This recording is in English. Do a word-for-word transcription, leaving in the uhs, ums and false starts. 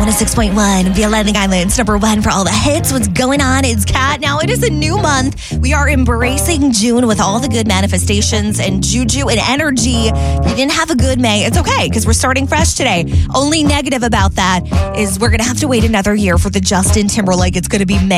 one oh six point one, the Atlantic Islands, number one for all the hits. What's going on? It's Kat. Now, it is a new month. We are embracing June with all the good manifestations and juju and energy. If you didn't have a good May, it's okay because we're starting fresh today. Only negative about that is we're going to have to wait another year for the Justin Timberlake. It's going to be May.